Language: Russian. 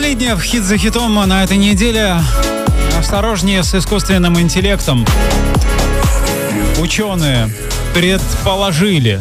Последняя в хит за хитом на этой неделе. Осторожнее с искусственным интеллектом. Ученые предположили,